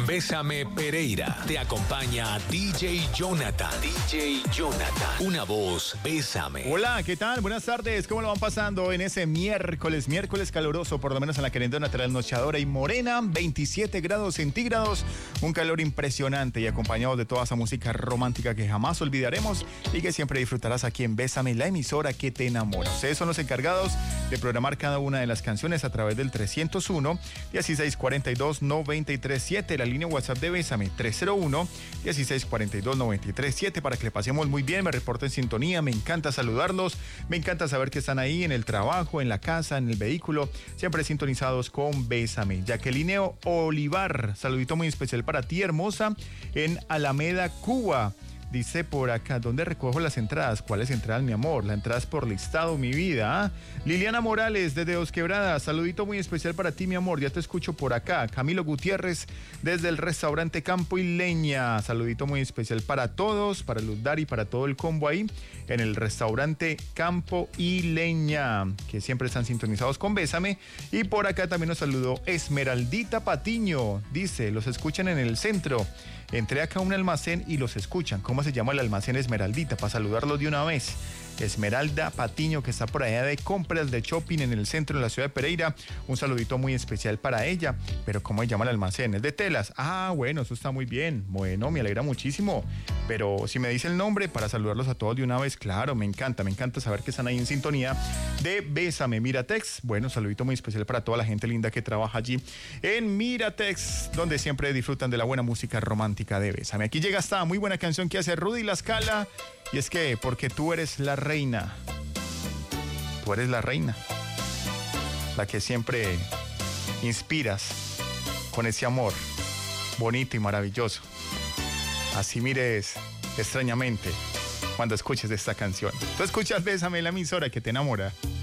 Bésame Pereira. Te acompaña DJ Jonathan. DJ Jonathan. Una voz, bésame. Hola, ¿qué tal? Buenas tardes. ¿Cómo lo van pasando en ese miércoles caluroso, por lo menos en la querendona trasnochadora y morena? 27 grados centígrados. Un calor impresionante y acompañado de toda esa música romántica que jamás olvidaremos y que siempre disfrutarás aquí en Bésame, la emisora que te enamora. Ustedes son los encargados de programar cada una de las canciones a través del 301-1642-937, la línea WhatsApp de Bésame, 301-1642-937, para que le pasemos muy bien, me reporten sintonía, me encanta saludarlos, me encanta saber que están ahí en el trabajo, en la casa, en el vehículo, siempre sintonizados con Bésame. Jacqueline Olivar, saludito muy especial para ti, hermosa, en Alameda, Cuba. Dice por acá, ¿dónde recojo las entradas? ¿Cuáles entradas, mi amor? La entrada es por listado, mi vida. Liliana Morales, desde Dos Quebradas. Saludito muy especial para ti, mi amor. Ya te escucho por acá. Camilo Gutiérrez, desde el restaurante Campo y Leña. Saludito muy especial para todos, para Luz Dari y para todo el combo ahí en el restaurante Campo y Leña, que siempre están sintonizados con Bésame. Y por acá también nos saludó Esmeraldita Patiño. Dice, los escuchan en el centro. Entré acá a un almacén y los escuchan. ¿Cómo se llama el almacén, Esmeraldita? Para saludarlos de una vez. Esmeralda Patiño, que está por allá de compras de shopping en el centro de la ciudad de Pereira. Un saludito muy especial para ella. Pero ¿cómo se llama el almacén? ¿Es de telas? Ah, bueno, eso está muy bien. Bueno, me alegra muchísimo. Pero si me dice el nombre, para saludarlos a todos de una vez, claro, me encanta saber que están ahí en sintonía de Bésame. Miratex, bueno, saludito muy especial para toda la gente linda que trabaja allí en Miratex, donde siempre disfrutan de la buena música romántica de Bésame. Aquí llega esta muy buena canción que hace Rudy La Scala. Y es que, porque tú eres la reina. Tú eres la reina. La que siempre inspiras con ese amor bonito y maravilloso. Así mires extrañamente cuando escuches esta canción. Tú escuchas Bésame, la emisora que te enamora.